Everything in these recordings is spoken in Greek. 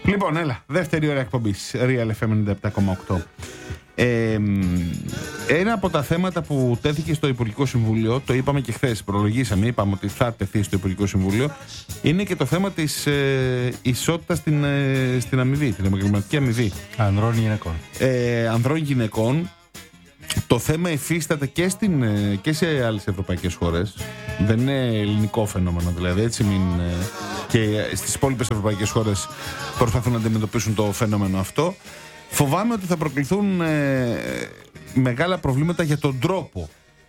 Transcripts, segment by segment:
Λοιπόν, έλα, δεύτερη ώρα εκπομπής Real FM 97,8. Ένα από τα θέματα που τέθηκε στο Υπουργικό Συμβούλιο, το είπαμε και χθες, προλογίσαμε, είπαμε ότι θα τεθεί στο Υπουργικό Συμβούλιο, είναι και το θέμα της ισότητας στην αμοιβή, την επαγγελματική αμοιβή. Ανδρών γυναικών. Ανδρών γυναικών. Το θέμα υφίσταται και σε άλλες ευρωπαϊκές χώρες. Δεν είναι ελληνικό φαινόμενο, δηλαδή. Έτσι και στις υπόλοιπες ευρωπαϊκές χώρες προσπαθούν να αντιμετωπίσουν το φαινόμενο αυτό. Φοβάμαι ότι θα προκληθούν μεγάλα προβλήματα για τον τρόπο.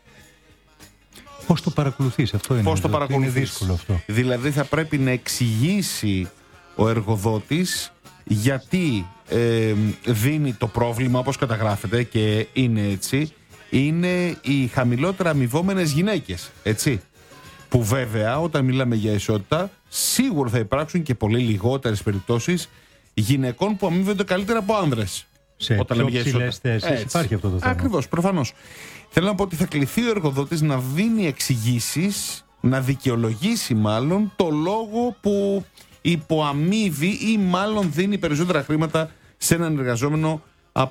Πώς το παρακολουθείς, αυτό είναι. Πώς το παρακολουθείς. Είναι δύσκολο αυτό. Δηλαδή θα πρέπει να εξηγήσει ο εργοδότης γιατί δίνει το πρόβλημα, όπως καταγράφεται και είναι έτσι, είναι οι χαμηλότερα αμοιβόμενες γυναίκες, έτσι. Που βέβαια όταν μιλάμε για ισότητα σίγουρα θα υπάρξουν και πολύ λιγότερες περιπτώσεις γυναικών που αμείβονται καλύτερα από άνδρες. Σε πιο ψηλές θέσεις υπάρχει αυτό το θέμα. Ακριβώς, προφανώς. Θέλω να πω ότι θα κληθεί ο εργοδότης να δίνει εξηγήσεις, να δικαιολογήσει μάλλον το λόγο που υποαμείβει ή μάλλον δίνει περισσότερα χρήματα σε έναν εργαζόμενο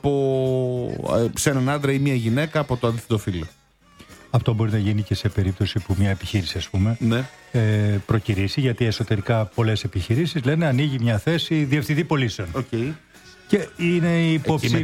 σε έναν άντρα ή μια γυναίκα από το αντίθετο φύλο. Αυτό μπορεί να γίνει και σε περίπτωση που μια επιχείρηση, ας πούμε, ναι, προκυρήσει, γιατί εσωτερικά πολλές επιχειρήσεις λένε ανοίγει μια θέση διευθυντή πωλήσεων. Okay. Και είναι υποψήφοι.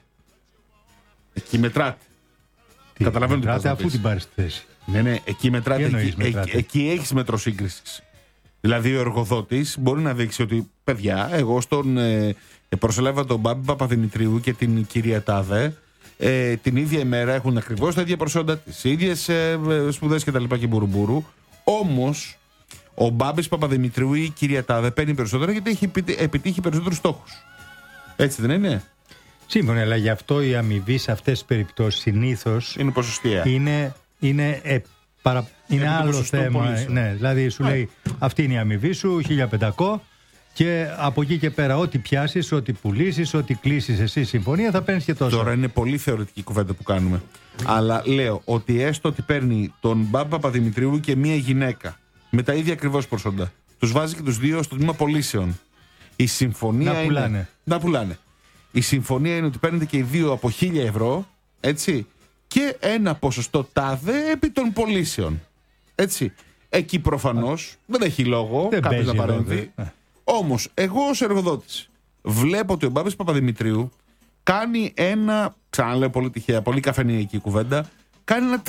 Εκεί μετράτε. Καταλαβαίνω τι πας να αφού πεις. την πάρεις τη θέση. Ναι, εκεί μετράτε. Εκεί έχεις μέτρο σύγκρισης. Δηλαδή ο εργοδότης μπορεί να δείξει ότι παιδιά, εγώ στον προσέλαβα τον Μπάμπη Παπαδημητρίου και την κυρία Τάδε την ίδια ημέρα, έχουν ακριβώς τα ίδια προσόντα, τις ίδιες σπουδές κτλ. Και μπουρουμπουρου. Όμως ο Μπάμπης Παπαδημητρίου ή η κυρία Τάδε παίρνει περισσότερα γιατί έχει επιτύχει περισσότερους στόχους. Έτσι δεν είναι? Σύμφωνα, αλλά γι' αυτό η αμοιβή σε αυτές τις περιπτώσεις συνήθως είναι ποσοστιαία. Είναι άλλο θέμα. Ναι, δηλαδή σου λέει αυτή είναι η αμοιβή σου, 1.500, και από εκεί και πέρα ό,τι πιάσεις, ό,τι πουλήσεις, ό,τι κλείσεις εσύ συμφωνία θα παίρνεις και τόσο. Τώρα είναι πολύ θεωρητική κουβέντα που κάνουμε. Αλλά λέω ότι έστω ότι παίρνει τον Μπάμπη Παπαδημητρίου και μία γυναίκα με τα ίδια ακριβώς προσόντα, τους βάζει και τους δύο στο τμήμα πωλήσεων. Η συμφωνία να πουλάνε. Η συμφωνία είναι ότι παίρνετε και οι δύο από 1.000 ευρώ, έτσι, και ένα ποσοστό τάδε επί των πωλήσεων. Έτσι. Εκεί προφανώς δεν έχει λόγο κάποιος να παρέμβει. Όμως, εγώ ως εργοδότης βλέπω ότι ο Μπάμπης Παπαδημητρίου κάνει ένα, ξαναλέω πολύ τυχαία, πολύ καφενειακή κουβέντα, κάνει ένα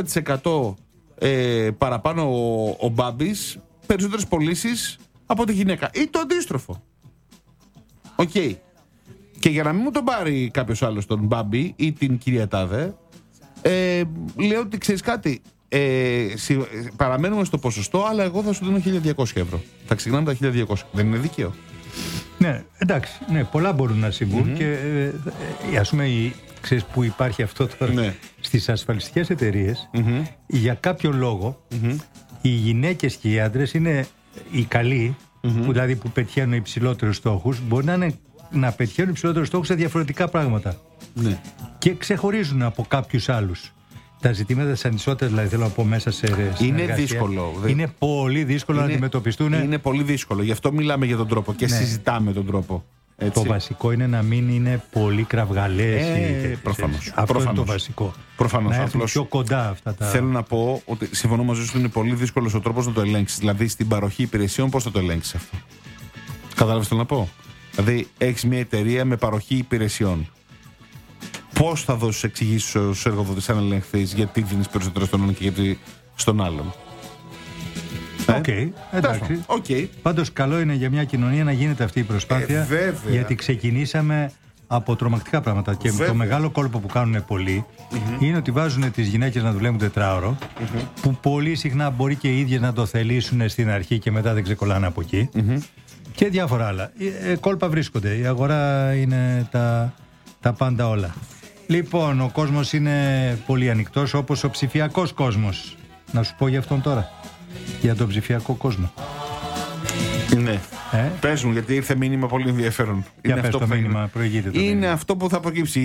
30% παραπάνω ο Μπάμπης, περισσότερες πωλήσεις από τη γυναίκα. Ή το αντίστροφο. Οκ. Και για να μην μου τον πάρει κάποιος άλλος τον Μπάμπη ή την κυρία Τάδε, λέω ότι ξέρεις κάτι, παραμένουμε στο ποσοστό, αλλά εγώ θα σου δίνω 1.200 ευρώ. Θα ξεκινάμε τα 1.200. Δεν είναι δίκαιο? Ναι, εντάξει. Ναι, πολλά μπορούν να συμβούν και ας πούμε, ξέρεις που υπάρχει αυτό τώρα, στις ασφαλιστικές εταιρείες, για κάποιο λόγο οι γυναίκες και οι άντρες είναι οι καλοί, που, δηλαδή που πετυχαίνουν υψηλότερους στόχους, μπορεί να πετυχαίνουν υψηλότερους στόχους σε διαφορετικά πράγματα. Ναι. Και ξεχωρίζουν από κάποιους άλλους. Τα ζητήματα της ανισότητας, δηλαδή θέλω να πω, μέσα σε συνεργασία, είναι δύσκολο. Είναι πολύ δύσκολο να αντιμετωπιστούν. Είναι πολύ δύσκολο. Γι' αυτό μιλάμε για τον τρόπο και συζητάμε τον τρόπο. Έτσι. Το βασικό είναι να μην είναι πολύ κραυγαλές. Προφανώς. Αυτό είναι το βασικό. Προφανώς. Να έρθουν πιο κοντά αυτά τα. Θέλω να πω ότι συμφωνώ μαζί σου ότι είναι πολύ δύσκολος ο τρόπος να το ελέγξεις. Δηλαδή στην παροχή υπηρεσιών πώς θα το ελέγξεις αυτό? Κατάλαβες τι να πω? Δηλαδή έχεις μια εταιρεία με παροχή υπηρεσιών. Πώς θα δώσεις εξηγήσεις στους εργοδότες αν ελεγχθείς γιατί δίνεις περισσότερο στον έναν και γιατί στον άλλον? Οκ, εντάξει. Πάντως καλό είναι για μια κοινωνία να γίνεται αυτή η προσπάθεια, γιατί ξεκινήσαμε από τρομακτικά πράγματα και το μεγάλο κόλπο που κάνουν πολλοί είναι ότι βάζουν τις γυναίκες να δουλεύουν τετράωρο, που πολύ συχνά μπορεί και οι ίδιες να το θελήσουν στην αρχή και μετά δεν ξεκολλάνε από εκεί, και διάφορα άλλα. Κόλπα βρίσκονται, η αγορά είναι τα πάντα όλα. Λοιπόν, ο κόσμος είναι πολύ ανοιχτός, όπως ο ψηφιακός κόσμος. Να σου πω για αυτόν τώρα, για τον ψηφιακό κόσμο. Ναι. Πες μου, γιατί ήρθε μήνυμα πολύ ενδιαφέρον. Για πες το μήνυμα, προηγείται το είναι μήνυμα. Αυτό που θα προκύψει,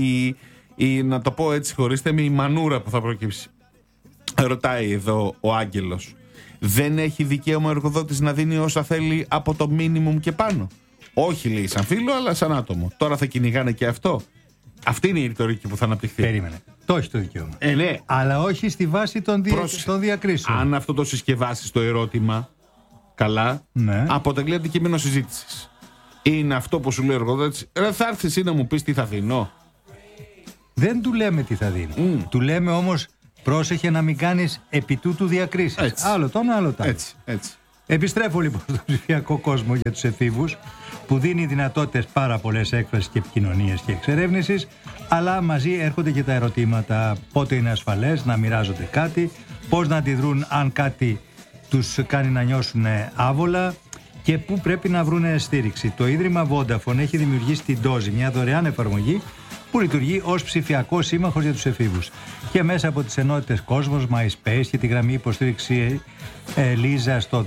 να το πω έτσι χωρίστε με, η μανούρα που θα προκύψει. Ρωτάει εδώ ο Άγγελος, δεν έχει δικαίωμα ο εργοδότης να δίνει όσα θέλει από το minimum και πάνω? Όχι, λέει, σαν φίλο, αλλά σαν άτομο. Τώρα θα κυνηγάνε και αυτό. Αυτή είναι η ρητορική που θα αναπτυχθεί. Περίμενε. Το έχει το δικαίωμα. Ναι. Αλλά όχι στη βάση των διακρίσεων. Αν αυτό το συσκευάσει το ερώτημα, καλά, ναι, αποτελεί αντικείμενο συζήτησης. Είναι αυτό που σου λέει ο εργοδότης. Θα έρθει εσύ να μου πεις τι θα δίνω. Δεν του λέμε τι θα δίνει. Του λέμε όμως, πρόσεχε να μην κάνεις επί τούτου διακρίσεις. Άλλο το ένα, άλλο το άλλο. Έτσι. Επιστρέφω λοιπόν στον ψηφιακό κόσμο για τους εφήβους, που δίνει δυνατότητες πάρα πολλές έκφρασεις και επικοινωνίες και εξερεύνησης, αλλά μαζί έρχονται και τα ερωτήματα. Πότε είναι ασφαλές να μοιράζονται κάτι, πώς να αντιδρούν αν κάτι τους κάνει να νιώσουν άβολα και πού πρέπει να βρουν στήριξη. Το Ίδρυμα Vodafone έχει δημιουργήσει την Dozy, μια δωρεάν εφαρμογή που λειτουργεί ως ψηφιακό σύμμαχος για τους εφήβους. Και μέσα από τις ενότητες Κόσμος, MySpace και τη γραμμή υποστήριξη Λίζα στο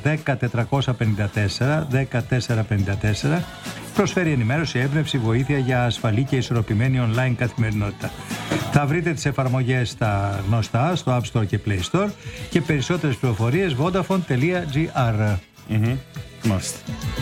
10454 προσφέρει ενημέρωση, έμπνευση, βοήθεια για ασφαλή και ισορροπημένη online καθημερινότητα. Θα βρείτε τις εφαρμογές στα γνωστά, στο App Store και Play Store, και περισσότερες πληροφορίες vodafone.gr. Μάλιστα.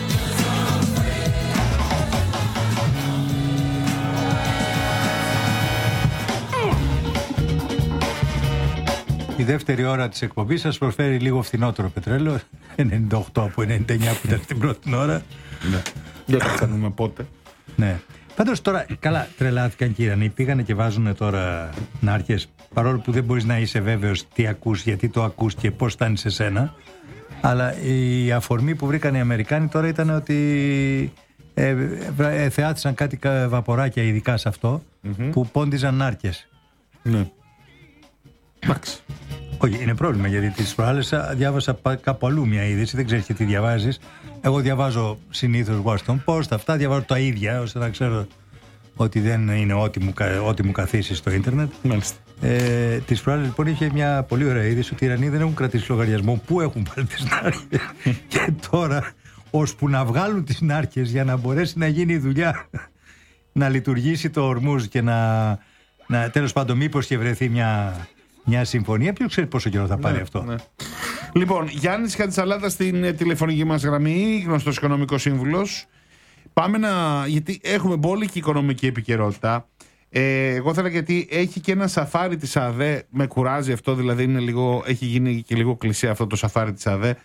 Η δεύτερη ώρα της εκπομπής σας προσφέρει λίγο φθηνότερο πετρέλαιο, 98 από 99 που ήταν την πρώτη ώρα. Ναι. Δεν θα κάνουμε πότε. Ναι. Πάντως τώρα, καλά, τρελάθηκαν και οι Ιρανοί. Πήγανε και βάζουν τώρα νάρκες, παρόλο που δεν μπορείς να είσαι βέβαιος τι ακούς, γιατί το ακούς και πώς φτάνει σε σένα. Αλλά η αφορμή που βρήκαν οι Αμερικάνοι τώρα ήταν ότι θεάτησαν κάτι βαποράκια ειδικά σε αυτό, που πόντιζαν νάρκες. Ναι. Εντάξει. Όχι, είναι πρόβλημα, γιατί τις προάλλες διάβασα κάπου αλλού μια είδηση, δεν ξέρεις και τι διαβάζεις. Εγώ διαβάζω συνήθως Washington Post, αυτά διαβάζω τα ίδια, ώστε να ξέρω ότι δεν είναι ό,τι μου καθίσει στο ίντερνετ. Μάλιστα. Τις προάλλες λοιπόν είχε μια πολύ ωραία είδηση ότι οι Ιρανοί δεν έχουν κρατήσει λογαριασμό πού έχουν βάλει τις νάρκες. Και τώρα, ώσπου να βγάλουν τις νάρκες για να μπορέσει να γίνει η δουλειά, να λειτουργήσει το Ορμούζ και να τέλος πάντων, μήπως και βρεθεί μια συμφωνία, ποιος ξέρει πόσο καιρό θα πάρει αυτό. Ναι. Λοιπόν, Γιάννης Χατζησαλάτα στην τηλεφωνική μας γραμμή, γνωστός οικονομικός σύμβουλος. Πάμε γιατί έχουμε μπόλικη οικονομική επικαιρότητα. Εγώ θέλω, γιατί έχει και ένα σαφάρι της ΑΔΕ, με κουράζει αυτό, δηλαδή έχει γίνει και λίγο κλισέ αυτό το σαφάρι της ΑΔΕ,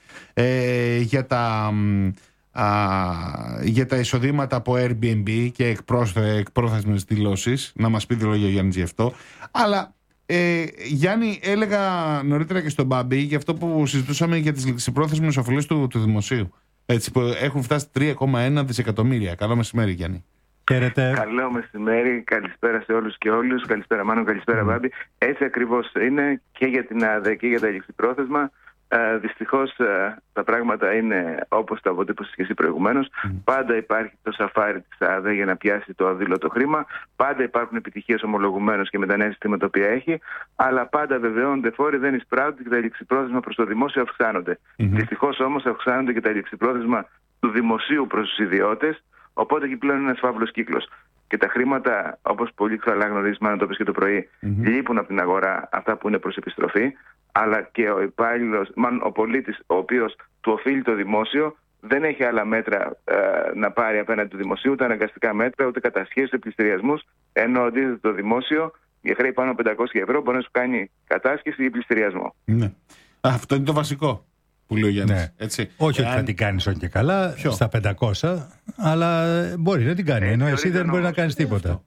για τα εισοδήματα από Airbnb και εκπρόθεσμες δηλώσεις. Να μας πει δύο λόγια ο Γιάννης γι' αυτό. Αλλά Γιάννη, έλεγα νωρίτερα και στον Μπάμπη για αυτό που συζητούσαμε για τις ληξιπρόθεσμες οφειλές του δημοσίου. Έτσι, που έχουν φτάσει 3,1 δισεκατομμύρια. Καλό μεσημέρι, Γιάννη. Χαίρετε. Καλό μεσημέρι, καλησπέρα σε όλους και όλους. Καλησπέρα Μάνο, καλησπέρα Μπάμπη. Έτσι ακριβώς είναι και για την ΑΔΕ και για τα ληξιπρόθεσμα. Δυστυχώς τα πράγματα είναι όπως το αποτύπωσες και εσύ προηγουμένως. Πάντα υπάρχει το σαφάρι της ΑΔΕ για να πιάσει το αδήλωτο χρήμα. Πάντα υπάρχουν επιτυχίες ομολογουμένως και με τα νέα συστήματα που έχει. Αλλά πάντα βεβαιώνονται φόροι, δεν εισπράττουν και τα ληξιπρόθεσμα προς το δημόσιο αυξάνονται. Δυστυχώς όμως αυξάνονται και τα ληξιπρόθεσμα του δημοσίου προς τους ιδιώτες. Οπότε εκεί πλέον είναι ένας φαύλος κύκλος. Και τα χρήματα, όπως πολύ καλά γνωρίζεις, μάλλον το είπες και το πρωί, λείπουν από την αγορά, αυτά που είναι προς επιστροφή. Αλλά και ο υπάλληλος, μάλλον ο πολίτης, ο οποίος του οφείλει το δημόσιο, δεν έχει άλλα μέτρα να πάρει απέναντι του δημοσίου, ούτε αναγκαστικά μέτρα, ούτε κατασχέσεις, ούτε πληστηριασμούς. Ενώ αντίθετα το δημόσιο, για χρέη πάνω από 500 ευρώ, μπορεί να σου κάνει κατάσχεση ή πληστηριασμό. Ναι. Αυτό είναι το βασικό που λέει ο Γιάννης. Ναι. Όχι ότι θα την κάνεις όχι και καλά στα 500, αλλά μπορεί να την κάνει. Ενώ εσύ δεν μπορεί να κάνεις τίποτα.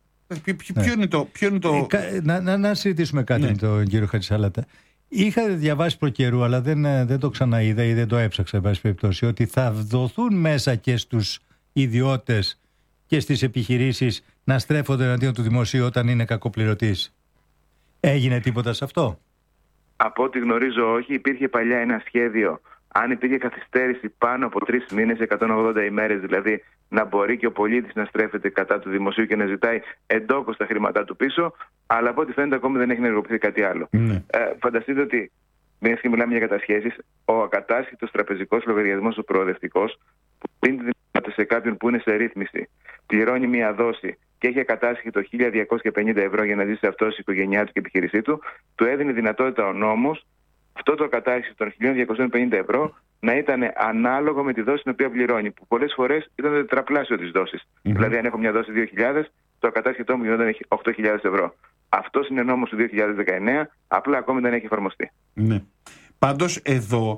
Ποιο είναι το... Να συζητήσουμε κάτι με τον κύριο Χατζησαλάτα. Είχα διαβάσει προκαιρού, αλλά δεν το ξαναείδα ή δεν το έψαξα, εν πάση περιπτώσει, ότι θα δοθούν μέσα και στους ιδιώτες και στις επιχειρήσεις να στρέφονται εναντίον του δημοσίου όταν είναι κακοπληρωτής. Έγινε τίποτα σε αυτό? Από ό,τι γνωρίζω όχι. Υπήρχε παλιά ένα σχέδιο, αν υπήρχε καθυστέρηση πάνω από 3 μήνες, 180 ημέρες δηλαδή, να μπορεί και ο πολίτης να στρέφεται κατά του δημοσίου και να ζητάει εντόκως τα χρήματά του πίσω. Αλλά από ό,τι φαίνεται ακόμη δεν έχει ενεργοποιηθεί κάτι άλλο. Φανταστείτε ότι, μιας και μιλάμε για κατασχέσεις, ο ακατάσχετος τραπεζικός λογαριασμός, ο προοδευτικός, που δίνει τη δυνατότητα σε κάποιον που είναι σε ρύθμιση, πληρώνει μια δόση και έχει ακατάσχετο 1.250 ευρώ για να ζήσει αυτός, η οικογένειά του και η επιχείρησή του, του έδινε δυνατότητα ο νόμος αυτό το κατάρχηση των 1.250 ευρώ να ήταν ανάλογο με τη δόση την οποία πληρώνει, που πολλές φορές ήταν το τετραπλάσιο της δόσης. Δηλαδή, αν έχω μια δόση 2.000, το κατάρχητό μου γινόταν 8.000 ευρώ. Αυτός είναι νόμος του 2019, απλά ακόμη δεν έχει εφαρμοστεί. Ναι. Πάντως, εδώ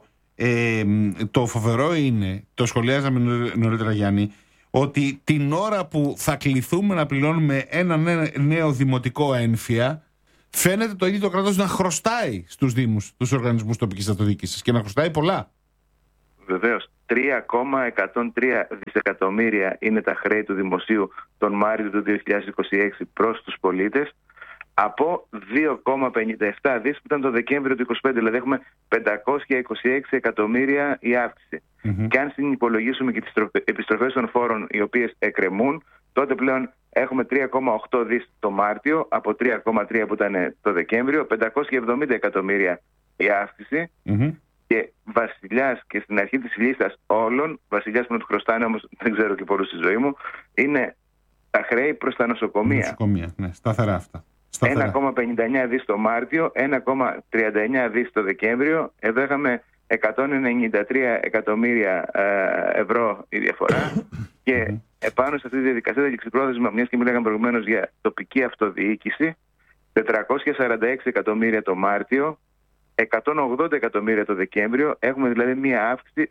το φοβερό είναι, το σχολιάζαμε νωρίτερα, Γιάννη, ότι την ώρα που θα κληθούμε να πληρώνουμε ένα νέο δημοτικό ένφια, φαίνεται το ίδιο το κράτος να χρωστάει στους Δήμους, στους οργανισμούς τοπικής αυτοδιοίκησης, και να χρωστάει πολλά. Βεβαίως. 3,103 δισεκατομμύρια είναι τα χρέη του Δημοσίου τον Μάρτιο του 2026 προς τους πολίτες, από 2,57 δις που ήταν το Δεκέμβριο του 2025. Δηλαδή έχουμε 526 εκατομμύρια η αύξηση. Και αν συνυπολογίσουμε και τις επιστροφές των φόρων οι οποίες εκκρεμούν, τότε πλέον έχουμε 3,8 δις το Μάρτιο, από 3,3 που ήταν το Δεκέμβριο, 570 εκατομμύρια η αύξηση. Και βασιλιάς, και στην αρχή της λίστας όλων, βασιλιάς που να του χρωστάνε, όμως δεν ξέρω και πολλούς στη ζωή μου, είναι τα χρέη προς τα νοσοκομεία. Νοσοκομεία, ναι, σταθερά αυτά. 1,59 δις το Μάρτιο, 1,39 δις το Δεκέμβριο. Εδώ είχαμε 193 εκατομμύρια ευρώ η διαφορά. Και επάνω σε αυτή τη διαδικασία θα ληξιπρόθεσμα, μιας και μιλάγαμε προηγουμένως για τοπική αυτοδιοίκηση, 446 εκατομμύρια το Μάρτιο, 180 εκατομμύρια το Δεκέμβριο. Έχουμε δηλαδή μία αύξηση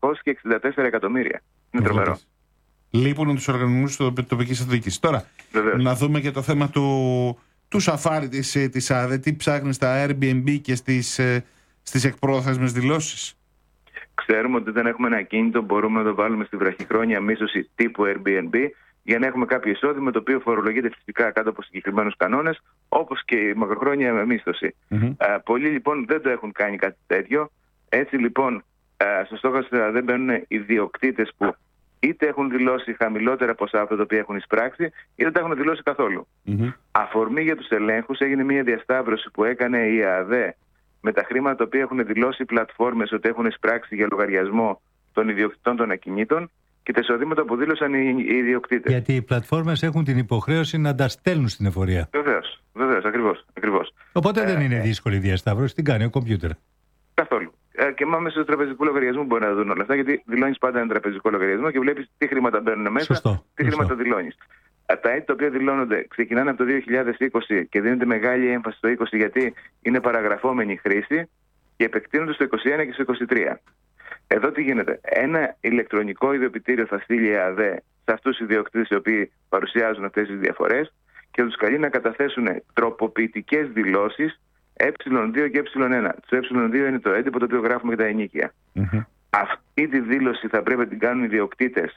264 εκατομμύρια. Είναι τρομερό. Λείπουν τους οργανισμούς τοπικής αυτοδιοίκησης. Τώρα, να δούμε και το θέμα του σαφάρι της ΑΔΕ. Τι ψάχνει στα Airbnb και στις εκπρόθεσμες δηλώσεις? Ξέρουμε ότι δεν έχουμε ένα κίνητο, μπορούμε να το βάλουμε στη βραχυχρόνια μίσθωση τύπου Airbnb, για να έχουμε κάποιο εισόδημα το οποίο φορολογείται φυσικά κάτω από συγκεκριμένους κανόνες, όπως και η μακροχρόνια μίσθωση. Πολλοί λοιπόν δεν το έχουν κάνει κάτι τέτοιο. Έτσι λοιπόν, στο στόχαστρο δεν μπαίνουν ιδιοκτήτες που είτε έχουν δηλώσει χαμηλότερα ποσά από τα οποία έχουν εισπράξει, είτε δεν τα έχουν δηλώσει καθόλου. Αφορμή για τους ελέγχους έγινε μια διασταύρωση που έκανε η ΑΔΕ με τα χρήματα τα οποία έχουν δηλώσει οι πλατφόρμες ότι έχουν εισπράξει για λογαριασμό των ιδιοκτητών των ακινήτων και τα εισοδήματα που δήλωσαν οι ιδιοκτήτες. Γιατί οι πλατφόρμες έχουν την υποχρέωση να τα στέλνουν στην εφορία. Βεβαίως, ακριβώς. Οπότε δεν είναι δύσκολη η διασταύρωση, την κάνει ο κομπιούτερ. Καθόλου. Και μέσω του τραπεζικού λογαριασμού μπορεί να δουν όλα αυτά, γιατί δηλώνεις πάντα ένα τραπεζικό λογαριασμό και βλέπεις τι χρήματα μπαίνουν μέσα, τι χρήματα δηλώνεις. Τα έτη τα οποία δηλώνονται ξεκινάνε από το 2020 και δίνεται μεγάλη έμφαση στο 20 γιατί είναι παραγραφόμενη χρήση, και επεκτείνονται στο 21 και στο 23. Εδώ τι γίνεται? Ένα ηλεκτρονικό ιδιοποιητήριο θα στείλει η ΑΔΕ σε αυτούς τους ιδιοκτήτες οι οποίοι παρουσιάζουν αυτές τις διαφορές και τους καλεί να καταθέσουν τροποποιητικές δηλώσεις ε2 και ε1. Το ε2 είναι το έντυπο το οποίο γράφουμε για τα ενοίκια. Αυτή τη δήλωση θα πρέπει να την κάνουν οι ιδιοκτήτες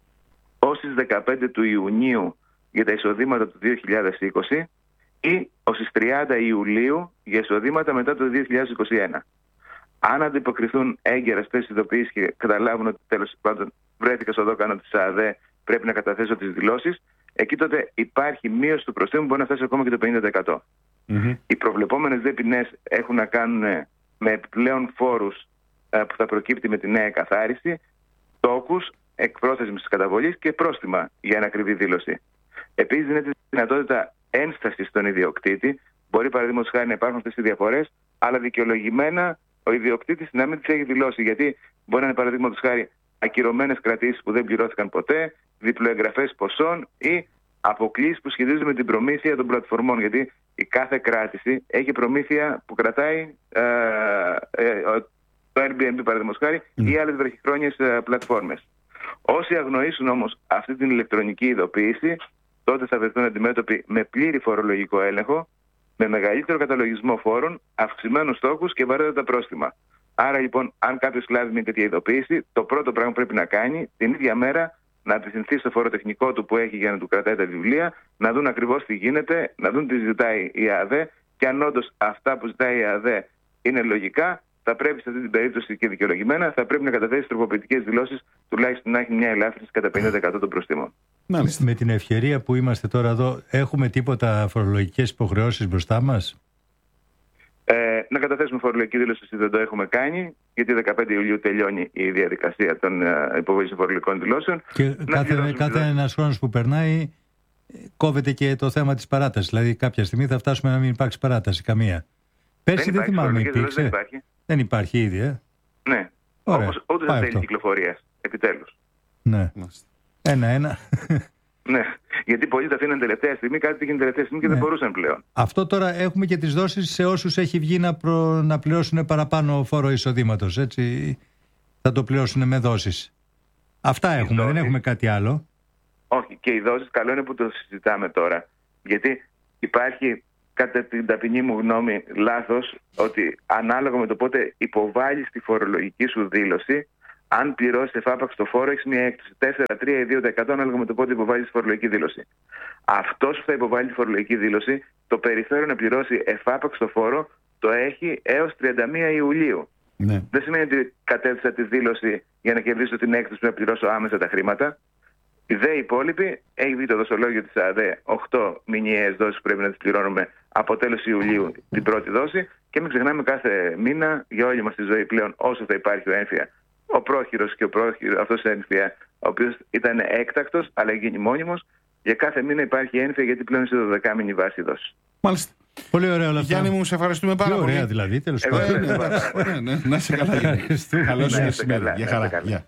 ως τις 15 του Ιουνίου για τα εισοδήματα του 2020 ή ως τις 30 Ιουλίου για εισοδήματα μετά το 2021. Αν αντιποκριθούν έγκαιρα στις ειδοποιήσεις και καταλάβουν ότι τέλος πάντων βρέθηκα στο δόκανο της ΑΔΕ, πρέπει να καταθέσω τις δηλώσεις, εκεί τότε υπάρχει μείωση του προστίμου που μπορεί να φτάσει ακόμα και το 50%. Οι προβλεπόμενες δε ποινές έχουν να κάνουν με επιπλέον φόρους που θα προκύπτει με τη νέα εκαθάριση, τόκους, εκπρόθεσμης της καταβολής και πρόστιμα για ένα ακριβή δήλωση. Επίσης δίνεται τη δυνατότητα ένστασης στον ιδιοκτήτη. Μπορεί παραδείγματος χάρη να υπάρχουν αυτές οι διαφορές, αλλά δικαιολογημένα ο ιδιοκτήτης να μην τις έχει δηλώσει. Γιατί μπορεί να είναι παραδείγματος χάρη ακυρωμένες κρατήσεις που δεν πληρώθηκαν ποτέ, διπλοεγγραφές ποσών ή αποκλήσεις που σχετίζονται με την προμήθεια των πλατφορμών. Γιατί η κάθε κράτηση έχει προμήθεια που κρατάει το Airbnb παραδείγματος χάρη ή άλλες βραχυχρόνιες πλατφόρμες. Όσοι αγνοήσουν όμως αυτή την ηλεκτρονική ειδοποίηση, τότε θα βρεθούν αντιμέτωποι με πλήρη φορολογικό έλεγχο, με μεγαλύτερο καταλογισμό φόρων, αυξημένους στόχους και βαρύτατα πρόστιμα. Άρα λοιπόν, αν κάποιος λάβει μια τέτοια ειδοποίηση, το πρώτο πράγμα που πρέπει να κάνει την ίδια μέρα να απευθυνθεί στο φοροτεχνικό του που έχει για να του κρατάει τα βιβλία, να δουν ακριβώς τι γίνεται, να δουν τι ζητάει η ΑΔΕ και αν όντως αυτά που ζητάει η ΑΔΕ είναι λογικά, θα πρέπει σε αυτή την περίπτωση και δικαιολογημένα θα πρέπει να καταθέσει τροποποιητικές δηλώσεις, τουλάχιστον να έχει μια ελάφρυνση κατά 50% των προστίμων. Με την ευκαιρία που είμαστε τώρα εδώ, έχουμε τίποτα φορολογικές υποχρεώσεις μπροστά μας? Να καταθέσουμε φορολογική δήλωση, δεν το έχουμε κάνει, γιατί 15 Ιουλίου τελειώνει η διαδικασία των υποβολής φορολογικών δηλώσεων. Και κάθε ένας χρόνος που περνάει κόβεται και το θέμα της παράτασης. Δηλαδή κάποια στιγμή θα φτάσουμε να μην υπάρξει παράταση καμία. Πέρσι δεν θυμάμαι, υπήρξε. Δεν υπάρχει ήδη, Ναι. Όπως ούτε στα τέλη κυκλοφορίας. Επιτέλους. Ναι. Ένα. Ναι. Γιατί πολλοί τα αφήναν τελευταία στιγμή, κάτι έγινε τελευταία στιγμή και δεν μπορούσαν πλέον. Αυτό τώρα έχουμε και τις δόσεις σε όσους έχει βγει να πληρώσουν παραπάνω φόρο εισοδήματος. Έτσι. Θα το πληρώσουν με δόσεις. Αυτά έχουμε, δεν έχουμε κάτι άλλο. Όχι. Και οι δόσεις, καλό είναι που το συζητάμε τώρα. Γιατί υπάρχει, κατά την ταπεινή μου γνώμη, λάθος ότι ανάλογα με το πότε υποβάλεις τη φορολογική σου δήλωση, αν πληρώσεις εφάπαξ το φόρο, έχεις μια έκπτωση 4, 3 ή 2% ανάλογα με το πότε υποβάλεις τη φορολογική δήλωση. Αυτός που θα υποβάλει τη φορολογική δήλωση, το περιθώριο να πληρώσει εφάπαξ το φόρο το έχει έως 31 Ιουλίου. Ναι. Δεν σημαίνει ότι κατέθεσα τη δήλωση για να κερδίσω την έκπτωση που να πληρώσω άμεσα τα χρήματα. Οι δε υπόλοιποι, έχει βγει το δοσολόγιο της ΑΔΕ, 8 μηνιαίες δόσεις που πρέπει να τις πληρώνουμε από τέλος Ιουλίου την πρώτη δόση, και μην ξεχνάμε κάθε μήνα για όλη μας τη ζωή πλέον, όσο θα υπάρχει ο έμφυα, ο πρόχειρος και ο πρόχειρος, αυτός ο έμφυα, ο οποίος ήταν έκτακτος αλλά γίνει μόνιμος, για κάθε μήνα υπάρχει έμφυα, γιατί πλέον είναι σε 12μηνη βάση δόση. Μάλιστα. Πολύ ωραία όλα αυτά. Γιάννη μου, σε ευχαριστούμε πάρα πολύ. Ωραία, δηλαδή, τέλος πάντων. Να είσαι καλά. Καλώς ήρθες. Για χαρά.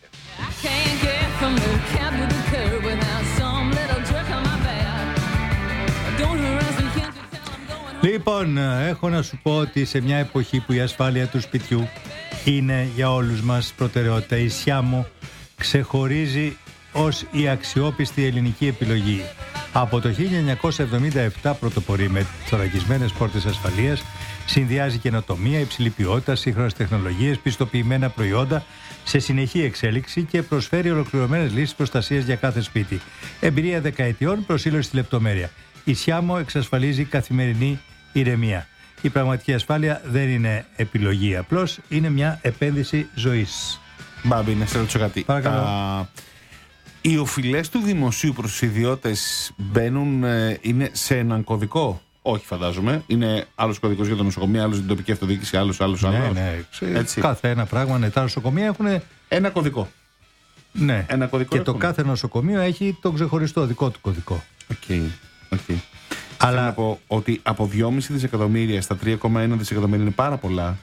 Λοιπόν, έχω να σου πω ότι σε μια εποχή που η ασφάλεια του σπιτιού είναι για όλους μας προτεραιότητα, η Σιάμο ξεχωρίζει ως η αξιόπιστη ελληνική επιλογή. Από το 1977 πρωτοπορεί με θωρακισμένες πόρτες ασφαλείας, συνδυάζει καινοτομία, υψηλή ποιότητα, σύγχρονες τεχνολογίες, πιστοποιημένα προϊόντα σε συνεχή εξέλιξη και προσφέρει ολοκληρωμένες λύσεις προστασίας για κάθε σπίτι. Εμπειρία δεκαετιών, προσήλωση στη λεπτομέρεια. Η Σιάμο εξασφαλίζει καθημερινή ηρεμία. Η πραγματική ασφάλεια δεν είναι επιλογή απλώς, είναι μια επένδυση ζωής. Μπάμπη, να σε ρωτήσω κάτι. Οι οφειλές του δημοσίου προς τους ιδιώτες μπαίνουν, είναι σε έναν κωδικό? Όχι, φαντάζομαι. Είναι άλλος κωδικός για το νοσοκομείο, άλλος για την τοπική αυτοδιοίκηση, άλλος. Ναι. Έτσι. Κάθε ένα πράγμα, ναι. Τα νοσοκομεία έχουν ένα κωδικό. Ναι. Ένα κωδικό και το κάθε νοσοκομείο έχει τον ξεχωριστό δικό του κωδικό. Οκ. Αλλά θέλω να πω ότι από 2,5 δισεκατομμύρια στα 3,1 δισεκατομμύρια είναι πάρα πολλά.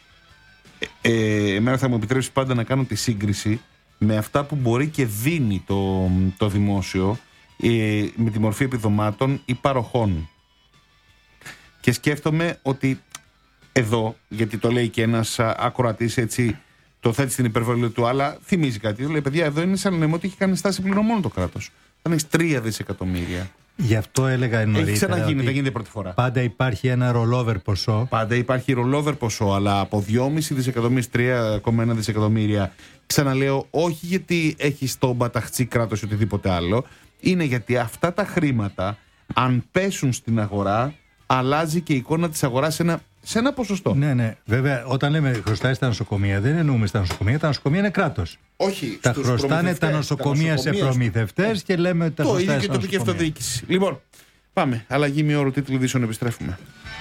Εμένα θα μου επιτρέψει πάντα να κάνω τη σύγκριση με αυτά που μπορεί και δίνει το δημόσιο με τη μορφή επιδομάτων ή παροχών. Και σκέφτομαι ότι εδώ, γιατί το λέει και ένας ακροατής, έτσι το θέτει στην υπερβολή του, αλλά θυμίζει κάτι. Λέει, παιδιά, εδώ είναι σαν να λέμε ότι έχει κάνει στάση πληρωμών το κράτος. Θα έχεις 3 δισεκατομμύρια. Γι' αυτό έλεγα νωρίτερα. Έχει ξαναγίνει, δεν γίνεται πρώτη φορά. Πάντα υπάρχει ένα rollover ποσό. Αλλά από 2,5 δισεκατομμύρια, 3,1 δισεκατομμύρια, ξαναλέω, όχι γιατί έχει τον παταχτσί κράτος ή οτιδήποτε άλλο. Είναι γιατί αυτά τα χρήματα, αν πέσουν στην αγορά, αλλάζει και η εικόνα της αγοράς σε ένα ποσοστό. Ναι. Βέβαια, όταν λέμε χρωστάει στα νοσοκομεία, δεν εννοούμε στα νοσοκομεία. Τα νοσοκομεία είναι κράτος. Όχι. Τα χρωστάνε τα νοσοκομεία σε προμηθευτές και λέμε ότι τα χρωστάει. Το ίδιο και τοπική αυτοδιοίκηση. Λοιπόν, πάμε. Αλλαγή μειώρου, τίτλου ειδήσεων, επιστρέφουμε.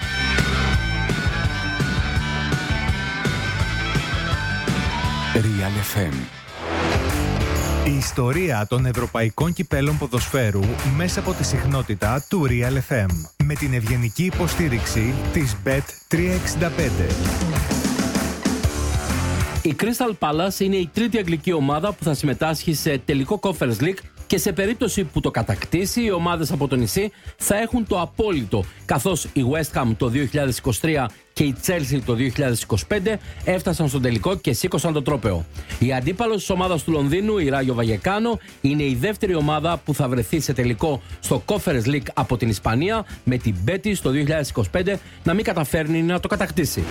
Real FM. Η ιστορία των ευρωπαϊκών κυπέλων ποδοσφαίρου μέσα από τη συχνότητα του Real FM. Με την ευγενική υποστήριξη της Bet365. Η Crystal Palace είναι η τρίτη αγγλική ομάδα που θα συμμετάσχει σε τελικό Conference League και σε περίπτωση που το κατακτήσει, οι ομάδες από το νησί θα έχουν το απόλυτο, καθώς η West Ham το 2023 και η Chelsea το 2025 έφτασαν στον τελικό και σήκωσαν το τρόπαιο. Η αντίπαλος της ομάδας του Λονδίνου, η Rayo Vallecano, είναι η δεύτερη ομάδα που θα βρεθεί σε τελικό στο Conference League από την Ισπανία, με την Betis το 2025 να μην καταφέρνει να το κατακτήσει.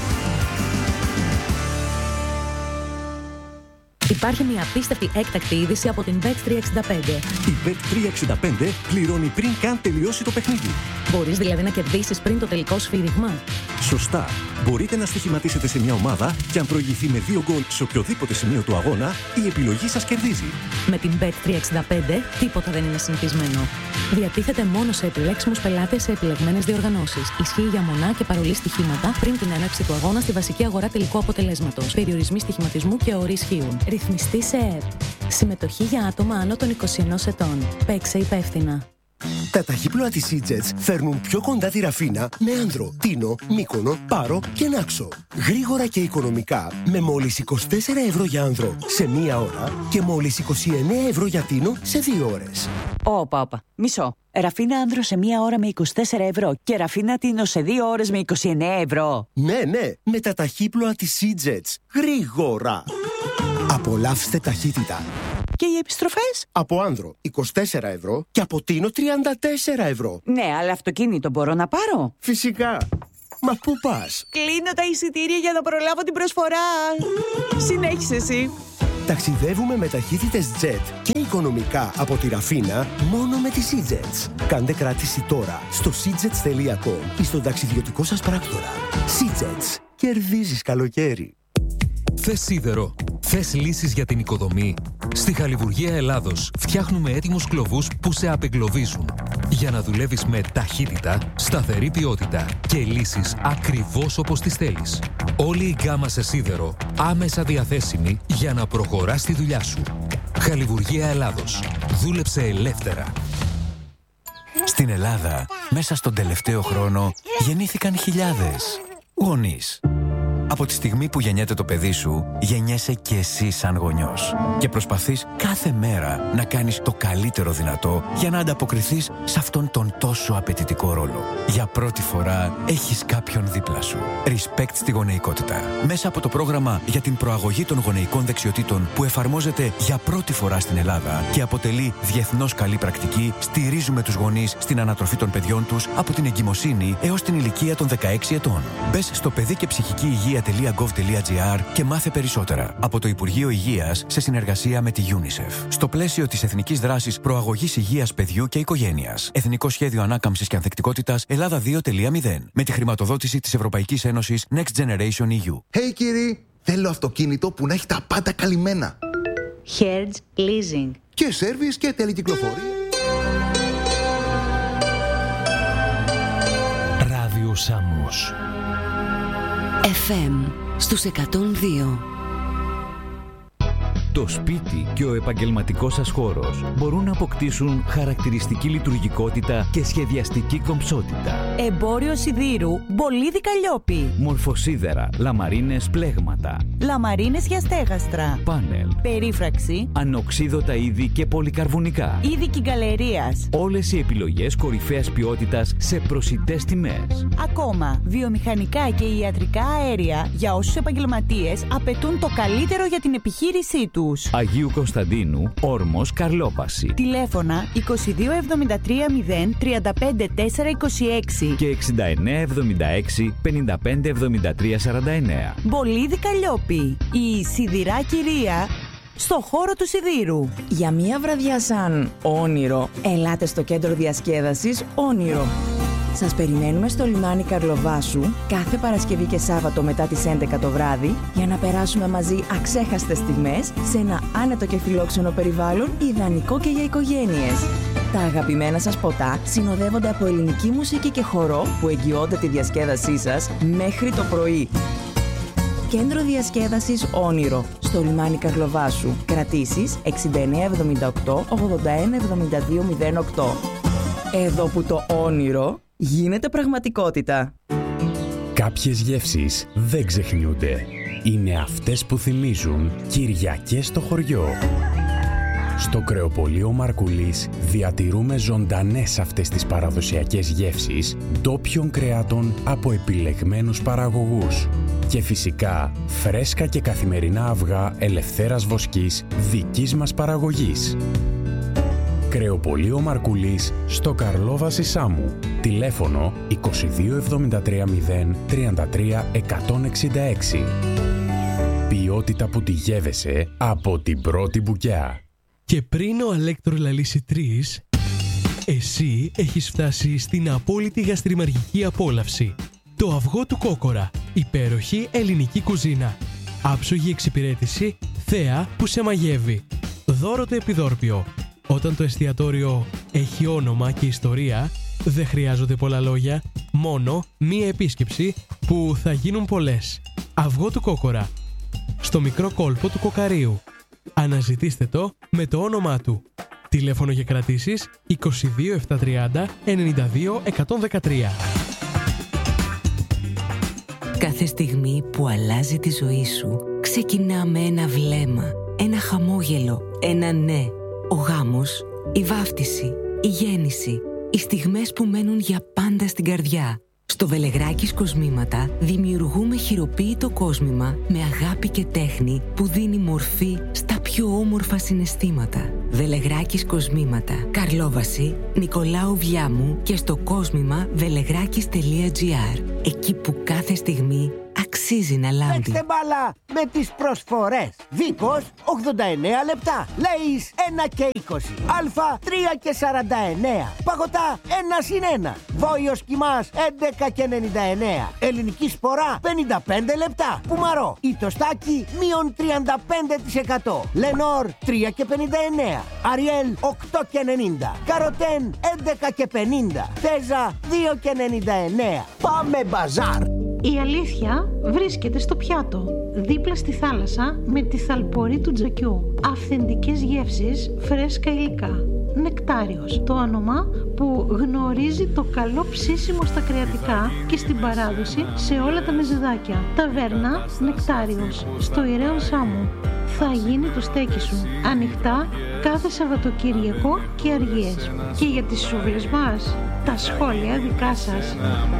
Υπάρχει μια απίστευτη έκτακτη είδηση από την Bet365. Η Bet365 πληρώνει πριν καν τελειώσει το παιχνίδι. Μπορείς δηλαδή να κερδίσεις πριν το τελικό σφύριγμα. Σωστά. Μπορείτε να στοιχηματίσετε σε μια ομάδα και αν προηγηθεί με 2 γκολ σε οποιοδήποτε σημείο του αγώνα, η επιλογή σας κερδίζει. Με την Bet365 τίποτα δεν είναι συνηθισμένο. Διατίθεται μόνο σε επιλέξιμους πελάτες σε επιλεγμένες διοργανώσεις. Ισχύει για μονά και παρολί στοιχήματα πριν την έναρξη του αγώνα στη βασική αγορά τελικού αποτελέσματος. Περιορισμοί στοιχηματισμού και όροι ισχύουν. Ρυθμιστή σε ΕΕΠ. Συμμετοχή για άτομα άνω των 21 ετών. Παίξε υπεύθυνα. Τα ταχύπλοα της Seajets φέρνουν πιο κοντά τη Ραφίνα με Άνδρο, Τίνο, Μύκονο, Πάρο και Νάξο. Γρήγορα και οικονομικά με μόλις 24 ευρώ για Άνδρο σε 1 ώρα και μόλις 29 ευρώ για Τίνο σε 2 ώρες. Όπα. Μισό. Ραφίνα Άνδρο σε 1 ώρα με 24 ευρώ και Ραφίνα Τίνο σε 2 ώρες με 29 ευρώ. Ναι, με τα ταχύπλοα της Seajets. Γρήγορα. Απολαύστε ταχύτητα. Και οι επιστροφές? Από Άνδρο 24 ευρώ και από Τίνο 34 ευρώ. Ναι, αλλά αυτοκίνητο μπορώ να πάρω? Φυσικά. Μα πού πας? Κλείνω τα εισιτήρια για να προλάβω την προσφορά. Συνέχισε εσύ. Ταξιδεύουμε με ταχύτητες jet και οικονομικά από τη Ραφίνα μόνο με τη Seajets. Κάντε κράτηση τώρα στο seajets.com ή στον ταξιδιωτικό σας πράκτορα. Seajets. Κερδίζεις καλοκαίρι. Θες σίδερο? Θες λύσεις για την οικοδομή? Στη Χαλιβουργία Ελλάδος φτιάχνουμε έτοιμους κλωβούς που σε απεγκλωβίζουν για να δουλεύεις με ταχύτητα, σταθερή ποιότητα και λύσεις ακριβώς όπως τις θέλεις. Όλη η γκάμα σε σίδερο άμεσα διαθέσιμη για να προχωράς τη δουλειά σου. Χαλιβουργία Ελλάδος. Δούλεψε ελεύθερα. Στην Ελλάδα, μέσα στον τελευταίο χρόνο, γεννήθηκαν χιλιάδες γονείς. Από τη στιγμή που γεννιέται το παιδί σου, γεννιέσαι και εσύ σαν γονιός. Και προσπαθείς κάθε μέρα να κάνεις το καλύτερο δυνατό για να ανταποκριθείς σε αυτόν τον τόσο απαιτητικό ρόλο. Για πρώτη φορά έχεις κάποιον δίπλα σου. Respect στη γονεϊκότητα. Μέσα από το πρόγραμμα για την προαγωγή των γονεϊκών δεξιοτήτων που εφαρμόζεται για πρώτη φορά στην Ελλάδα και αποτελεί διεθνώς καλή πρακτική, στηρίζουμε τους γονείς στην ανατροφή των παιδιών τους από την εγκυμοσύνη έως την ηλικία των 16 ετών. Μπες στο παιδί και ψυχική υγεία.gov.gr και μάθε περισσότερα από το Υπουργείο Υγείας σε συνεργασία με τη UNICEF. Στο πλαίσιο της Εθνικής Δράσης Προαγωγής Υγείας Παιδιού και Οικογένειας. Εθνικό Σχέδιο Ανάκαμψης και Ανθεκτικότητας Ελλάδα 2.0. Με τη χρηματοδότηση της Ευρωπαϊκής Ένωσης Next Generation EU. Hey κύριοι, θέλω αυτοκίνητο που να έχει τα πάντα καλυμμένα. Hertz Leasing. Και σέρβις και τελεκυκλοφορία. Ράδιο Σάμος. FM στους 102. Το σπίτι και ο επαγγελματικός σας χώρος μπορούν να αποκτήσουν χαρακτηριστική λειτουργικότητα και σχεδιαστική κομψότητα. Εμπόριο σιδήρου Μπολίδι Καλλιόπη. Μορφοσίδερα, λαμαρίνες πλέγματα. Λαμαρίνες για στέγαστρα. Πάνελ. Περίφραξη. Ανοξίδωτα είδη και πολυκαρβουνικά. Είδη κυγκαλερίας. Όλες οι επιλογές κορυφαίας ποιότητας σε προσιτές τιμές. Ακόμα, βιομηχανικά και ιατρικά αέρια για όσους επαγγελματίες απαιτούν το καλύτερο για την επιχείρησή τους. Αγίου Κωνσταντίνου, Όρμος, Καρλόπαση. Τηλέφωνα 2273 0 35 426 και 6976 55 73 49. Μπολίδι Καλλιόπη, η σιδηρά κυρία στο χώρο του σιδήρου. Για μία βραδιά σαν όνειρο, ελάτε στο κέντρο διασκέδασης Όνειρο. Σας περιμένουμε στο λιμάνι Καρλοβάσου κάθε Παρασκευή και Σάββατο μετά τις 11 το βράδυ για να περάσουμε μαζί αξέχαστες στιγμές σε ένα άνετο και φιλόξενο περιβάλλον ιδανικό και για οικογένειες. Τα αγαπημένα σας ποτά συνοδεύονται από ελληνική μουσική και χορό που εγγυώνται τη διασκέδασή σας μέχρι το πρωί. Κέντρο διασκέδασης Όνειρο στο λιμάνι Καρλοβάσου. Κρατήσεις 6978 81 72 08. Εδώ που το όνειρο γίνεται πραγματικότητα. Κάποιες γεύσεις δεν ξεχνιούνται. Είναι αυτές που θυμίζουν Κυριακές στο χωριό. Στο κρεοπωλείο Μαρκουλής διατηρούμε ζωντανές αυτές τις παραδοσιακές γεύσεις ντόπιων κρεάτων από επιλεγμένους παραγωγούς. Και φυσικά φρέσκα και καθημερινά αυγά ελευθέρας βοσκής δικής μας παραγωγής. Κρεοπωλείο Μαρκουλής στο Καρλόβαση Σάμου. Τηλέφωνο 2273 0 33 166. Ποιότητα που τη γεύεσαι από την πρώτη μπουκιά. Και πριν ο Αλέκτρο λαλήσει 3, εσύ έχεις φτάσει στην απόλυτη γαστριμαργική απόλαυση. Το αυγό του Κόκορα. Υπέροχη ελληνική κουζίνα. Άψογη εξυπηρέτηση, θέα που σε μαγεύει. Δώρο το επιδόρπιο. Όταν το εστιατόριο έχει όνομα και ιστορία, δεν χρειάζονται πολλά λόγια, μόνο μία επίσκεψη που θα γίνουν πολλές. Αυγό του Κόκορα. Στο μικρό κόλπο του Κοκαρίου. Αναζητήστε το με το όνομά του. Τηλέφωνο για κρατήσεις 22 730 92 113. Κάθε στιγμή που αλλάζει τη ζωή σου ξεκινά με ένα βλέμμα, ένα χαμόγελο, ένα ναι. Ο γάμος, η βάφτιση, η γέννηση, οι στιγμές που μένουν για πάντα στην καρδιά. Στο Βελεγράκης Κοσμήματα δημιουργούμε χειροποίητο κόσμημα με αγάπη και τέχνη που δίνει μορφή στα πιο όμορφα συναισθήματα. Βελεγράκης Κοσμήματα, Καρλόβαση, Νικολάου Βιάμου και στο κόσμημα vellegrakis.gr. Εκεί που κάθε στιγμή αξίζει να λάμπει. Παίξτε μπάλα με τις προσφορές. Βίκος 89 λεπτά. Λέις 1 και 20. Αλφα 3 και 49. Παγωτά 1 συν 1. Βόηος κοιμάς 11 και 99. Ελληνική σπορά 55 λεπτά. Πουμαρό ή τοστάκι μείον 35%. Λενόρ 3 και 59. Αριέλ 8 και 90. Καροτέν 11 και 50. Τέζα 2 και 99. Πάμε μπαζάρ. Η αλήθεια βρίσκεται στο πιάτο, δίπλα στη θάλασσα με τη θαλπορή του Τζακιού. Αυθεντικές γεύσεις, φρέσκα υλικά. Νεκτάριος, το όνομα που γνωρίζει το καλό ψήσιμο στα κρεατικά και στην παράδοση σε όλα τα μεζεδάκια. Ταβέρνα Νεκτάριος, στο Ιρέον Σάμου. Θα γίνει το στέκι σου. Ανοιχτά κάθε Σαββατοκύριακο και αργίες. Και για τις σούβλες μας, τα σχόλια δικά σας.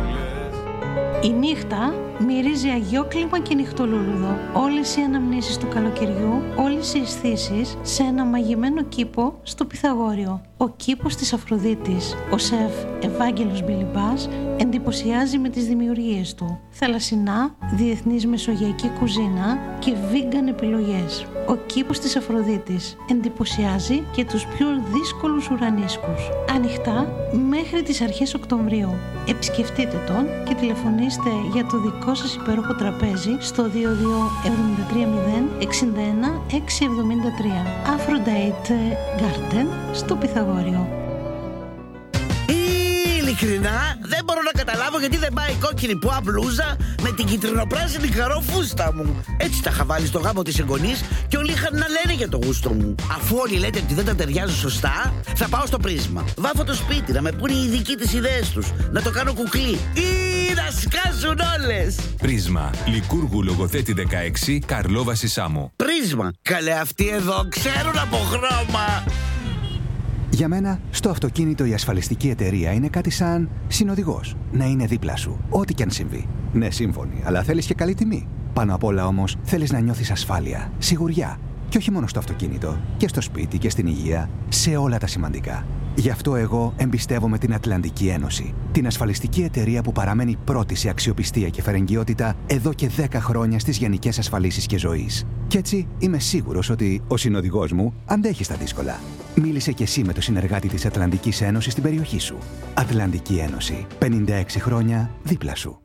Η νύχτα μυρίζει αγιόκλιμα και νυχτολούλουδο. Όλες οι αναμνήσεις του καλοκαιριού, όλες οι αισθήσεις σε ένα μαγεμένο κήπο στο Πυθαγόριο. Ο κήπος της Αφροδίτης. Ο σεφ Ευάγγελος Μπιλιμπάς εντυπωσιάζει με τις δημιουργίες του. Θαλασσινά, διεθνής μεσογειακή κουζίνα και vegan επιλογές. Ο κήπος της Αφροδίτης εντυπωσιάζει και τους πιο δύσκολους ουρανίσκους. Ανοιχτά μέχρι τις αρχές Οκτωβρίου. Επισκεφτείτε τον και τηλεφωνήστε για το δικό σας υπέροχο τραπέζι στο 22 730 61 673. Aphrodite Garden στο Πυθαγόριο. Ειλικρινά δεν μπορώ να καταλάβω γιατί δεν πάει η κόκκινη πουά μπλούζα με την κυτρινοπράσινη καρόφουστα μου. Έτσι τα είχα βάλει στο γάμο της εγγονής και όλοι είχαν να λένε για το γούστο μου. Αφού όλοι λέτε ότι δεν τα ταιριάζουν σωστά, θα πάω στο Πρίσμα. Βάφω το σπίτι να με πούνε οι ειδικοί τις ιδέες τους, να το κάνω κουκλί ή να σκάσουν όλες. Πρίσμα, Λικούργου Λογοθέτη 16, Καρλόβαση Σάμου. Πρίσμα, καλέ αυτοί εδώ ξέρουν από χρώμα. Για μένα, στο αυτοκίνητο η ασφαλιστική εταιρεία είναι κάτι σαν συνοδηγός. Να είναι δίπλα σου, ό,τι κι αν συμβεί. Ναι, σύμφωνοι, αλλά θέλεις και καλή τιμή. Πάνω απ' όλα όμως, θέλεις να νιώθεις ασφάλεια, σιγουριά. Και όχι μόνο στο αυτοκίνητο, και στο σπίτι και στην υγεία, σε όλα τα σημαντικά. Γι' αυτό εγώ εμπιστεύομαι την Ατλαντική Ένωση. Την ασφαλιστική εταιρεία που παραμένει πρώτη σε αξιοπιστία και φερεγγιότητα εδώ και 10 χρόνια στις γενικές ασφαλίσεις και ζωής. Κι έτσι είμαι σίγουρος ότι ο συνοδηγός μου αντέχει στα δύσκολα. Μίλησε κι εσύ με το συνεργάτη της Ατλαντικής Ένωσης στην περιοχή σου. Ατλαντική Ένωση. 56 χρόνια δίπλα σου.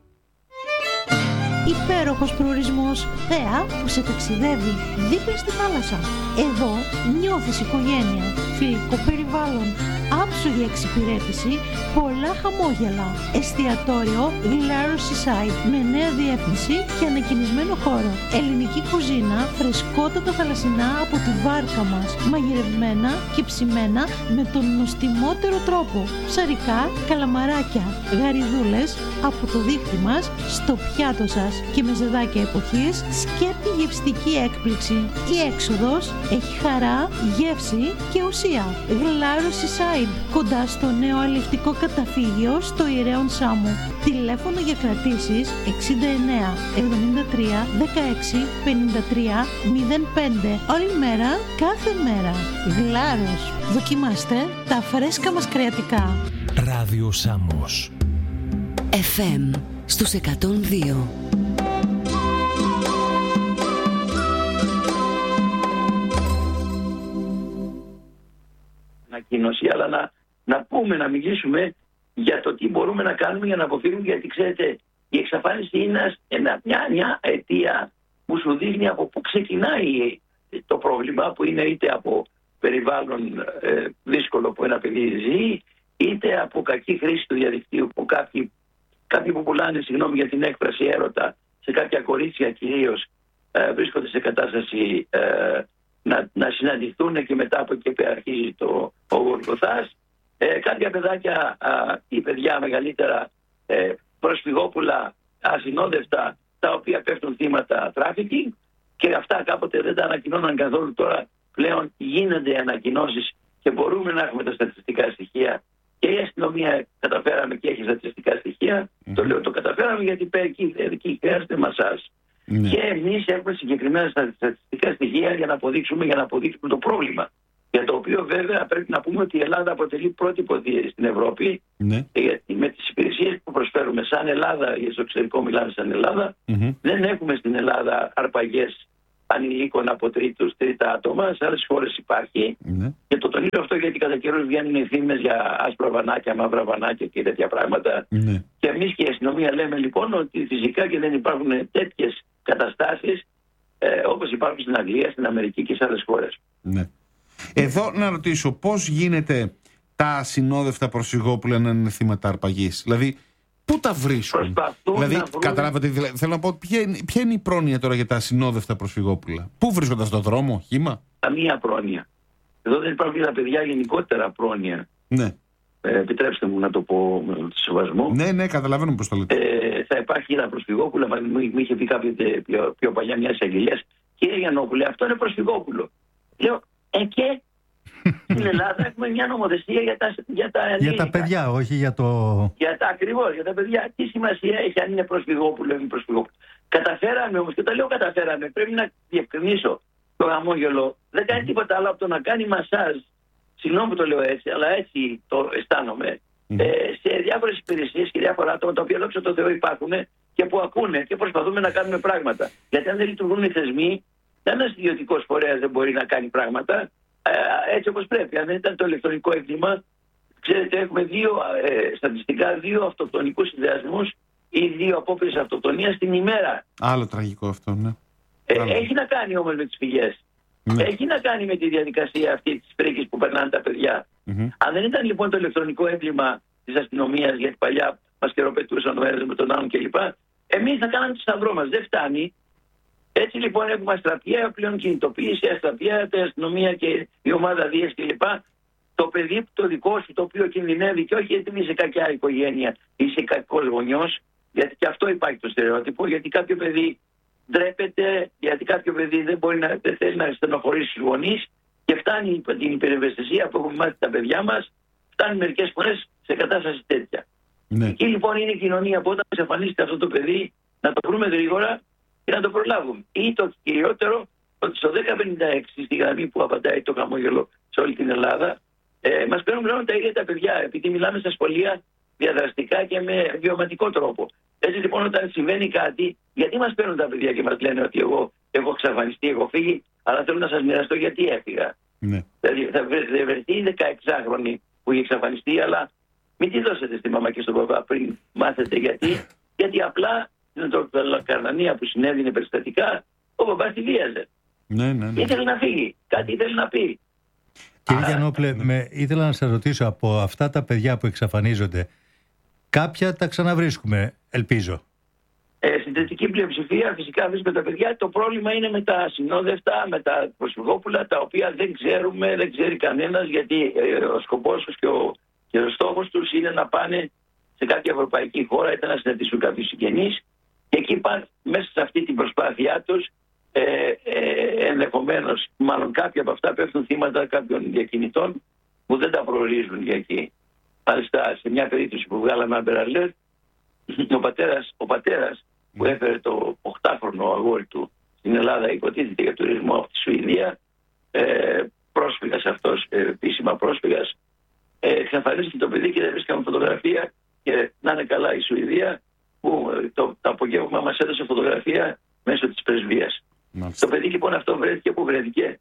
Υπέροχος προορισμός, θέα που σε ταξιδεύει δίπλα στη θάλασσα. Εδώ νιώθεις οικογένεια, φιλικό περιβάλλον, άψογη εξυπηρέτηση, πολλά χαμόγελα. Εστιατόριο Glarus Seaside με νέα διεύθυνση και ανακοινισμένο χώρο. Ελληνική κουζίνα, φρεσκότατα θαλασσινά από τη βάρκα μας, μαγειρευμένα και ψημένα με τον νοστιμότερο τρόπο. Ψαρικά, καλαμαράκια, γαριδούλες από το δίχτυ μας στο πιάτο σας και μεζεδάκια εποχής, σκέπτη γευστική έκπληξη. Η έξοδος έχει χαρά, γεύση και ουσία. Glarus Seaside, κοντά στο νέο αλλιευτικό καταφύγιο στο Ιρέον Σάμου. Τηλέφωνο για κρατήσεις 69 73 16 53 05. Όλη μέρα, κάθε μέρα. Γλάρος. Δοκιμάστε τα φρέσκα μας κρεατικά. Ράδιο Σάμος. FM στους 102. Ανακοίνωση, αλλά να πούμε, να μιλήσουμε για το τι μπορούμε να κάνουμε για να αποφύγουμε, γιατί ξέρετε, η εξαφάνιση είναι μια αιτία που σου δείχνει από πού ξεκινάει το πρόβλημα, που είναι είτε από περιβάλλον δύσκολο που ένα παιδί ζει, είτε από κακή χρήση του διαδικτύου, που κάποιοι που πουλάνε, συγγνώμη για την έκφραση, έρωτα σε κάποια κορίτσια κυρίως, βρίσκονται σε κατάσταση να συναντηθούν και μετά από εκεί αρχίζει ο Γολγοθάς. Κάποια παιδάκια ή παιδιά μεγαλύτερα προσφυγόπουλα ασυνόδευτα, τα οποία πέφτουν θύματα τράφικινγκ, και αυτά κάποτε δεν τα ανακοινώναν καθόλου. Τώρα πλέον γίνονται ανακοινώσεις και μπορούμε να έχουμε τα στατιστικά στοιχεία. Και η αστυνομία καταφέραμε και έχει στατιστικά στοιχεία. Το λέω το καταφέραμε γιατί εκεί χρειάζεται μασάζ. Και εμείς έχουμε συγκεκριμένα στατιστικά στοιχεία για να αποδείξουμε το πρόβλημα. Για το οποίο βέβαια πρέπει να πούμε ότι η Ελλάδα αποτελεί πρότυπο στην Ευρώπη. Γιατί με τις υπηρεσίες που προσφέρουμε σαν Ελλάδα, ή στο εξωτερικό μιλάμε σαν Ελλάδα, δεν έχουμε στην Ελλάδα αρπαγές ανηλίκων από τρίτα άτομα. Σε άλλες χώρες υπάρχει. Και το τονίζω αυτό γιατί κατά καιρούς βγαίνουν οι φήμες για άσπρα βανάκια, μαύρα βανάκια και τέτοια πράγματα. Και εμείς και η αστυνομία λέμε λοιπόν ότι φυσικά και δεν υπάρχουν τέτοιες καταστάσεις όπως υπάρχουν στην Αγγλία, στην Αμερική και σε άλλες χώρες. Εδώ να ρωτήσω, πώς γίνεται τα ασυνόδευτα προσφυγόπουλα να είναι θύματα αρπαγής? Δηλαδή, πού τα βρίσκουν? Δηλαδή, καταλάβατε, θέλω να πω, ποια είναι η πρόνοια τώρα για τα ασυνόδευτα προσφυγόπουλα? Πού βρίσκονται, στον δρόμο, χύμα? Καμία πρόνοια. Εδώ δεν υπάρχουν για τα παιδιά γενικότερα πρόνοια. Επιτρέψτε μου να το πω με σεβασμό. Ναι, καταλαβαίνω πώς το λέτε. Θα υπάρχει ένα προσφυγόπουλο, μου είχε πει κάποτε πιο παλιά μια εισαγγελίας, κύριε Γιαννόπουλε, αυτό είναι προσφυγόπουλο. Λέω, και στην Ελλάδα έχουμε μια νομοθεσία για τα για τα παιδιά, όχι για το... Ακριβώς, για τα παιδιά. Τι σημασία έχει αν είναι προσφυγόπουλο ή μη προσφυγόπουλο? Καταφέραμε όμως, και το λέω καταφέραμε, πρέπει να διευκρινίσω, το χαμόγελο δεν κάνει τίποτα άλλο από το να κάνει μασάζ, συγγνώμη που το λέω έτσι, αλλά έτσι το αισθάνομαι, σε διάφορες υπηρεσίες και διάφορα άτομα τα οποία δόξα τω Θεώ υπάρχουν και που ακούνε και προσπαθούμε να κάνουμε πράγματα. Γιατί αν δεν λειτουργούν οι θεσμοί, ένας ιδιωτικός φορέας δεν μπορεί να κάνει πράγματα έτσι όπως πρέπει. Αν δεν ήταν το ηλεκτρονικό έγκλημα, ξέρετε, έχουμε στατιστικά 2 αυτοκτονικούς συνδυασμούς ή 2 απόπειρες αυτοκτονίας την ημέρα. Άλλο τραγικό αυτό, ναι. Έχει να κάνει όμως με τις πηγές. Έχει να κάνει με τη διαδικασία αυτή της πρίκης που περνάνε τα παιδιά. Αν δεν ήταν λοιπόν το ηλεκτρονικό έγκλημα της αστυνομίας, γιατί παλιά μας χειροπετούσαν ο ένας με τον άλλον κλπ., εμείς θα κάναμε το σταυρό μας. Δεν φτάνει. Έτσι λοιπόν έχουμε αστραπιαία πλέον κινητοποίηση, αστραπιαία αστυνομία και η ομάδα Δίας κλπ. Το παιδί το δικό σου το οποίο κινδυνεύει, και όχι γιατί είσαι κακιά οικογένεια, είσαι κακός γονιός, γιατί και αυτό υπάρχει το στερεότυπο, γιατί κάποιο παιδί ντρέπεται, γιατί κάποιο παιδί δεν θέλει να στενοχωρήσει τους γονείς, και φτάνει την υπερευαισθησία που έχουμε μάθει τα παιδιά μας, φτάνει μερικές φορές σε κατάσταση τέτοια. Εκεί λοιπόν είναι η κοινωνία που όταν εξαφανίζεται αυτό το παιδί να το βρούμε γρήγορα και να το προλάβουμε. Ή το κυριότερο, ότι στο 1056, στη γραμμή που απαντάει το χαμόγελο σε όλη την Ελλάδα, μας παίρνουν πλέον τα ίδια τα παιδιά, επειδή μιλάμε στα σχολεία διαδραστικά και με βιωματικό τρόπο. Έτσι λοιπόν, όταν συμβαίνει κάτι, γιατί μας παίρνουν τα παιδιά και μας λένε ότι εγώ έχω εξαφανιστεί, έχω φύγει, αλλά θέλω να σας μοιραστώ γιατί έφυγα. Δηλαδή θα βρεθεί η 16χρονη που έχει εξαφανιστεί, αλλά μην τη δώσετε στη μαμά και στον παπά πριν μάθετε γιατί. Γιατί απλά στην Καρνανία που συνέβαινε περιστατικά, ο παπάς τη βίαζε. Ήθελε να φύγει, κάτι ήθελε να πει. Κύριε Γιαννόπουλε, ήθελα να σας ρωτήσω, από αυτά τα παιδιά που εξαφανίζονται, κάποια τα ξαναβρίσκουμε, ελπίζω? Στην τελική πλειοψηφία φυσικά βρίσκονται τα παιδιά. Το πρόβλημα είναι με τα ασυνόδευτα, με τα προσφυγόπουλα, τα οποία δεν ξέρουμε, δεν ξέρει κανένας, γιατί ο σκοπός τους και ο στόχος τους είναι να πάνε σε κάποια ευρωπαϊκή χώρα, είτε να συναντήσουν κάποιους συγγενείς, και εκεί πάνε μέσα σε αυτή την προσπάθειά τους. Ενδεχομένως, μάλλον κάποια από αυτά πέφτουν θύματα κάποιων διακινητών που δεν τα προορίζουν για εκεί. Μάλιστα, σε μια περίπτωση που βγάλαμε Amber Alert, ο πατέρας που έφερε το 8χρονο αγόρι του στην Ελλάδα, υποτίθεται για τουρισμό από τη Σουηδία, πρόσφυγας αυτός, επίσημα πρόσφυγας, εξαφανίστηκε το παιδί και δεν βρίσκαμε φωτογραφία, και να είναι καλά η Σουηδία που το απογεύμα μας έδωσε φωτογραφία μέσω της πρεσβείας. Το παιδί λοιπόν αυτό βρέθηκε, που βρέθηκε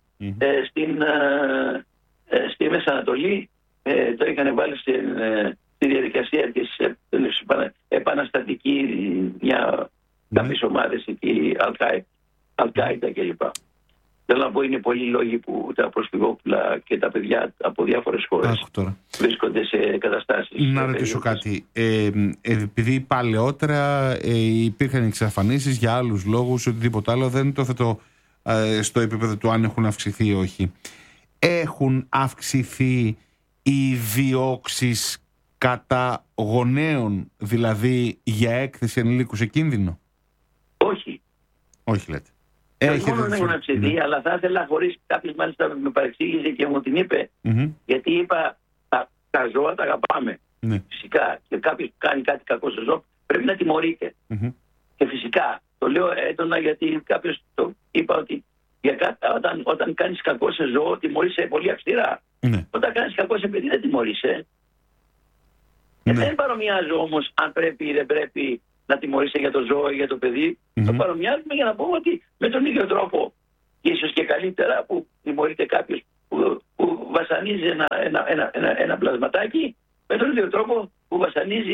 στη Μέση Ανατολή, το είχαν βάλει στη διαδικασία της επαναστατική, κάποιες ομάδες εκεί, Αλ-Κάιντα κλπ. Θέλω να πω, είναι πολλοί λόγοι που τα προσφυγόπουλα και τα παιδιά από διάφορες χώρες βρίσκονται σε καταστάσεις. Να ρωτήσω κάτι. Επειδή παλαιότερα υπήρχαν εξαφανίσεις για άλλους λόγους, οτιδήποτε άλλο, δεν το θέτω στο επίπεδο του αν έχουν αυξηθεί ή όχι. Έχουν αυξηθεί οι διώξεις κατά γονέων, δηλαδή για έκθεση ενηλίκου σε κίνδυνο? Όχι. Όχι λέτε. Όχι μόνο έχουν αυξηθεί, αλλά θα ήθελα, χωρίς κάποιος μάλιστα με παρεξήγησε και μου την είπε, γιατί είπα τα ζώα τα αγαπάμε. Φυσικά, και κάποιος που κάνει κάτι κακό στο ζώο πρέπει να τιμωρείται. Και φυσικά, το λέω έντονα γιατί κάποιος το είπα ότι όταν κάνεις κακό σε ζώο τιμωρείσαι πολύ αυστηρά. Όταν κάνεις κακό σε παιδί δεν τιμωρείσαι. Δεν παρομοιάζω όμως αν πρέπει ή δεν πρέπει να τιμωρείσαι για το ζώο ή για το παιδί. Το παρομοιάζουμε για να πούμε ότι με τον ίδιο τρόπο, και ίσως και καλύτερα, που τιμωρείται κάποιος που βασανίζει ένα πλασματάκι, με τον ίδιο τρόπο που βασανίζει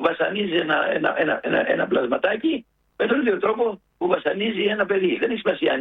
ένα πλασματάκι, με τον ίδιο τρόπο που βασανίζει ένα παιδί. Δεν έχει σημασία